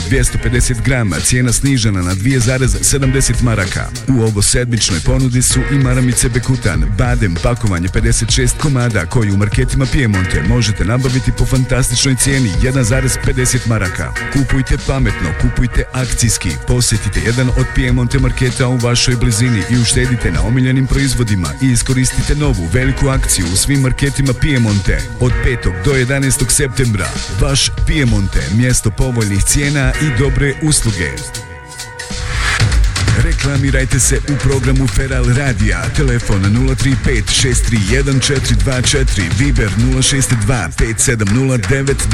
250 grama, cijena snižena na 2,70 maraka. U ovo sedmičnoj ponudi su i maramice Bekutan, badem, pakovanje 56 komada koji u marketima Piemonte možete nabaviti po fantastičnoj cijeni 1,50 maraka. Kupujte pametno, kupujte akcijski, posjetite jedan od Piemonte marketa u vašoj blizini i uštedite na omiljenim proizvodima i iskoristite novu veliku akciju u svim marketima Piemonte od 5. do 11. septembra. Vaš Piemonte, mjesto povoljnih cijena i dobre usluge. Reklamirajte se u programu Feral Radija, telefon 035 631 424, Viber 062 570